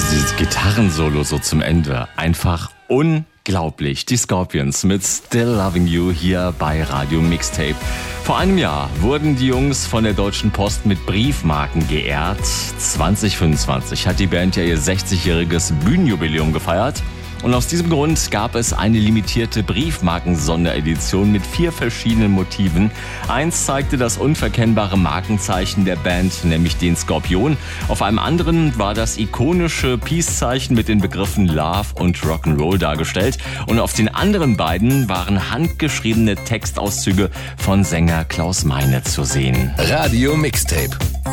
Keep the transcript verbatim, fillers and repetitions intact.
Dieses Gitarrensolo so zum Ende, einfach unglaublich. Die Scorpions mit Still Loving You hier bei Radio Mixtape. Vor einem Jahr wurden die Jungs von der Deutschen Post mit Briefmarken geehrt. zwanzig fünfundzwanzig hat die Band ja ihr sechzigjähriges Bühnenjubiläum gefeiert. Und aus diesem Grund gab es eine limitierte Briefmarken-Sonderedition mit vier verschiedenen Motiven. Eins zeigte das unverkennbare Markenzeichen der Band, nämlich den Skorpion. Auf einem anderen war das ikonische Peace-Zeichen mit den Begriffen Love und Rock'n'Roll dargestellt. Und auf den anderen beiden waren handgeschriebene Textauszüge von Sänger Klaus Meine zu sehen. Radio Mixtape.